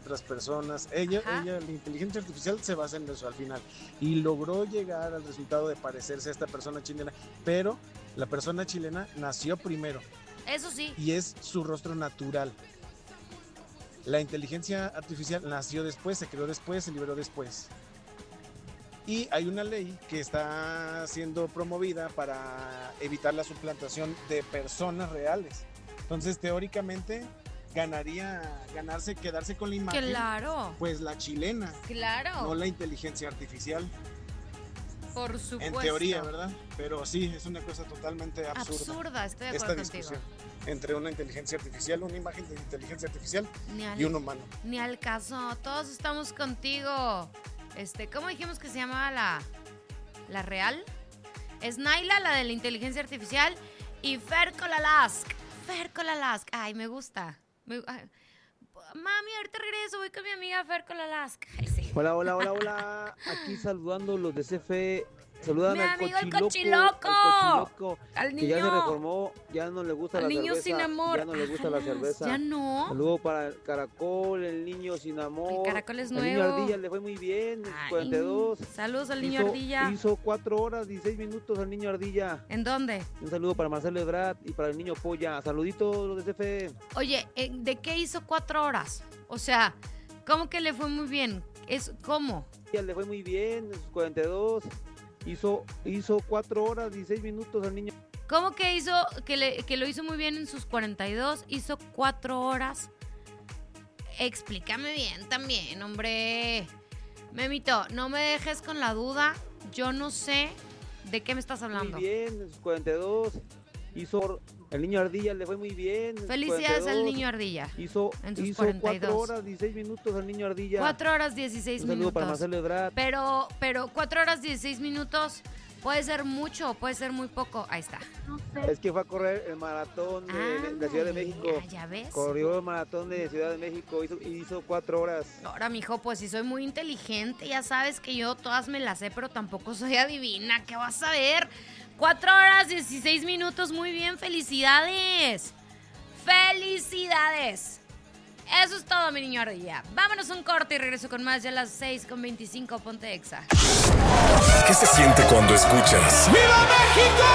otras personas. Ella, la inteligencia artificial se basa en eso al final. Y logró llegar al resultado de parecerse a esta persona chilena. Pero la persona chilena nació primero. Eso sí. Y es su rostro natural. La inteligencia artificial nació después, se creó después, se liberó después. Y hay una ley que está siendo promovida para evitar la suplantación de personas reales. Entonces, teóricamente, quedarse con la imagen. Claro. Pues la chilena. Claro. No la inteligencia artificial. Por supuesto. En teoría, ¿verdad? Pero sí, es una cosa totalmente absurda. Estoy de acuerdo contigo. Entre una inteligencia artificial, una imagen de inteligencia artificial y un humano. Ni al caso, todos estamos contigo. ¿Cómo dijimos que se llamaba la real? Es Naila, la de la inteligencia artificial, y Fer Colalask. Ay, me gusta. Mami, ahorita regreso, voy con mi amiga Fer Colalask. Ay, sí. Hola. Aquí saludando los de CFE. Saludan al cochiloco. Al niño. Que ya se reformó, ya no le gusta la cerveza. Al niño sin amor. Ya no le gusta la cerveza. Ya no. Saludo para el caracol, el niño sin amor. El caracol es nuevo. El niño ardilla le fue muy bien, 42. Saludos al niño ardilla. Hizo 4 horas, 16 minutos al niño ardilla. ¿En dónde? Un saludo para Marcelo Ebrard y para el niño Polla. Saluditos los de CFE. Oye, ¿de qué hizo 4 horas? O sea, ¿cómo que le fue muy bien? ¿Cómo? Le fue muy bien, 42. Hizo 4 horas, 16 minutos al niño. ¿Cómo que que lo hizo muy bien en sus 42? Hizo 4 horas. Explícame bien también, hombre. Memito, no me dejes con la duda. Yo no sé de qué me estás hablando. Muy bien, en sus 42. El niño ardilla le fue muy bien. Felicidades 42, al niño ardilla. Hizo 4 horas, 16 minutos al niño ardilla. 4 horas, 16 minutos. Un saludo para Marcelo Ebrard. Pero 4 horas, 16 minutos puede ser mucho o puede ser muy poco. Ahí está. No sé. Es que fue a correr el maratón de la Ciudad de México. ¿Ya ves? Corrió el maratón de Ciudad de México, hizo 4 horas. Ahora, mijo, pues sí soy muy inteligente. Ya sabes que yo todas me las sé, pero tampoco soy adivina. ¿Qué vas a ver? 4 horas, 16 minutos, muy bien, felicidades. ¡Felicidades! Eso es todo, mi niño ardilla. Vámonos a un corte y regreso con más ya a las 6:25, Ponte Exa. ¿Qué se siente cuando escuchas? ¡Viva México!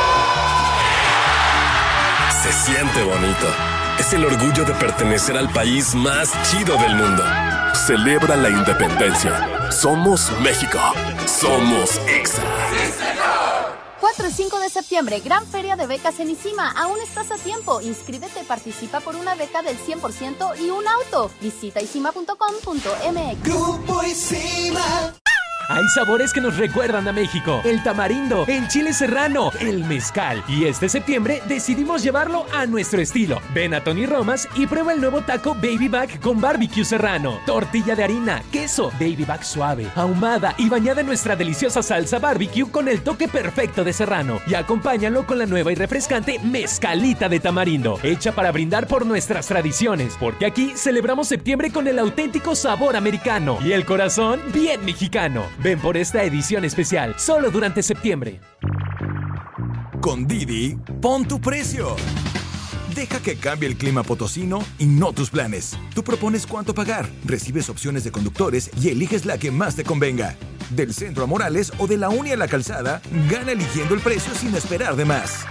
Se siente bonito. Es el orgullo de pertenecer al país más chido del mundo. Celebra la independencia. Somos México. Somos Exa. 4 y 5 de septiembre, gran feria de becas en ICIMA. Aún estás a tiempo. Inscríbete, participa por una beca del 100% y un auto. Visita isima.com.mx. Grupo ICIMA. Hay sabores que nos recuerdan a México. El tamarindo, el chile serrano, el mezcal. Y este septiembre decidimos llevarlo a nuestro estilo. Ven a Tony Romas y prueba el nuevo taco Baby Back con barbecue serrano. Tortilla de harina, queso, Baby Back suave, ahumada y bañada en nuestra deliciosa salsa barbecue con el toque perfecto de serrano. Y acompáñalo con la nueva y refrescante mezcalita de tamarindo, hecha para brindar por nuestras tradiciones. Porque aquí celebramos septiembre con el auténtico sabor americano y el corazón bien mexicano. Ven por esta edición especial, solo durante septiembre. Con Didi, pon tu precio. Deja que cambie el clima potosino y no tus planes. Tú propones cuánto pagar, recibes opciones de conductores y eliges la que más te convenga. Del centro a Morales o de la Uni a la Calzada, gana eligiendo el precio sin esperar de más.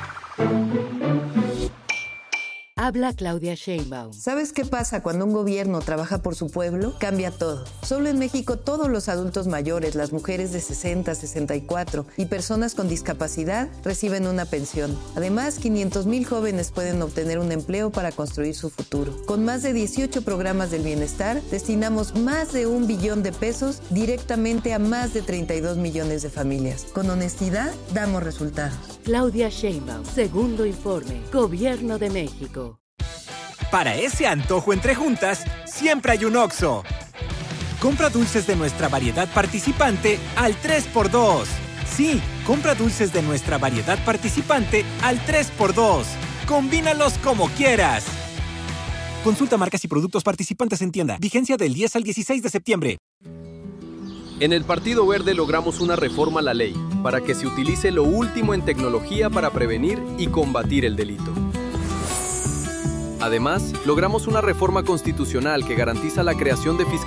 Habla Claudia Sheinbaum. ¿Sabes qué pasa cuando un gobierno trabaja por su pueblo? Cambia todo. Solo en México todos los adultos mayores, las mujeres de 60, 64 y personas con discapacidad reciben una pensión. Además, 500,000 jóvenes pueden obtener un empleo para construir su futuro. Con más de 18 programas del bienestar, destinamos más de 1 billón de pesos directamente a más de 32 millones de familias. Con honestidad, damos resultados. Claudia Sheinbaum, segundo informe, Gobierno de México. Para ese antojo entre juntas, siempre hay un Oxxo. Compra dulces de nuestra variedad participante al 3x2. Sí, compra dulces de nuestra variedad participante al 3x2. Combínalos como quieras. Consulta marcas y productos participantes en tienda. Vigencia del 10 al 16 de septiembre. En el Partido Verde logramos una reforma a la ley para que se utilice lo último en tecnología para prevenir y combatir el delito. Además, logramos una reforma constitucional que garantiza la creación de fiscalías